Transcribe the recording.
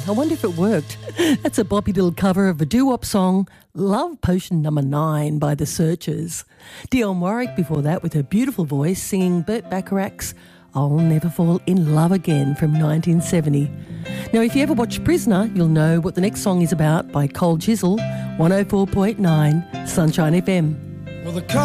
I wonder if it worked. That's a boppy little cover of a doo-wop song, Love Potion Number 9 by The Searchers. Dionne Warwick before that with her beautiful voice singing Burt Bacharach's I'll Never Fall in Love Again from 1970. Now, if you ever watch Prisoner, you'll know what the next song is about by Cole Chisel, 104.9 Sunshine FM. Well, the